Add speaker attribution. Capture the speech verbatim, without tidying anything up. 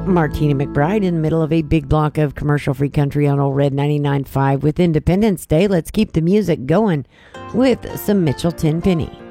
Speaker 1: Martina McBride in the middle of a big block of commercial-free country on Old Red ninety-nine point five with Independence Day. Let's keep the music going with some Mitchell Tenpenny.